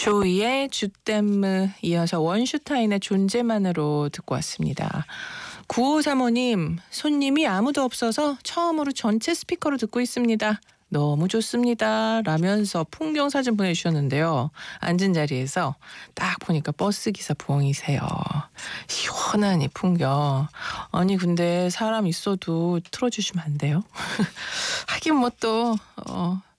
조이의 주댐 이어서 원슈타인의 존재만으로 듣고 왔습니다. 9535님, 손님이 아무도 없어서 처음으로 전체 스피커로 듣고 있습니다. 너무 좋습니다. 라면서 풍경 사진 보내주셨는데요. 앉은 자리에서 딱 보니까 버스 기사 부엉이세요. 시원한 이 풍경. 아니 근데 사람 있어도 틀어주시면 안 돼요? 하긴 뭐 또